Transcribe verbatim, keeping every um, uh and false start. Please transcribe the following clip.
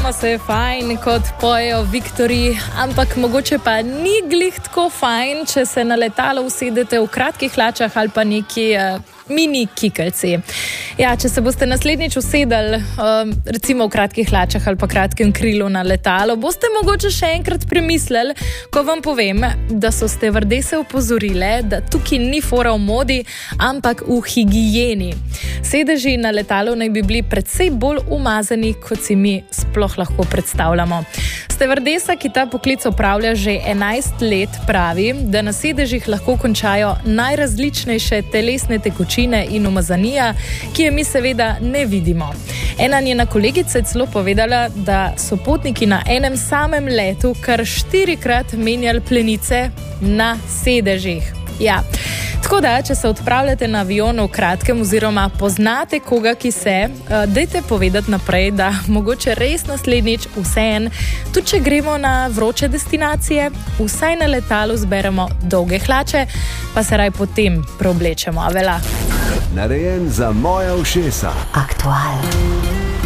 Imamo se fajn, kot pojejo Viktorji, ampak mogoče pa ni glih tako fajn, če se na letalo usedete v kratkih hlačah ali pa neki uh, mini kikelci. Ja, če se boste naslednjič usedali, um, recimo v kratkih hlačah ali pa kratkem krilu na letalo, boste mogoče še enkrat premislili, ko vam povem, da so stevardese opozorile, da tukaj ni fora v modi, ampak v higieni. Sedeži na letalu naj bi bili precej bolj umazani, kot si mi sploh lahko predstavljamo. Stevardesa, ki ta poklic opravlja že enajst let, pravi, da na sedežih lahko končajo najrazličnejše telesne tekočine in umazanija, ki je mi seveda ne vidimo. Ena njena kolegica je celo povedala, da so potniki na enem samem letu kar štirikrat menjali plenice na sedežih. Ja, tako da, če se odpravljate na avionu v kratkem oziroma poznate koga, ki se, uh, dajte povedati naprej, da mogoče res naslednjič vseeno, tudi če gremo na vroče destinacije, vsaj na letalu zberemo dolge hlače, pa se raj potem preoblečemo, a vela. Narejen za moja ušesa. Aktualno.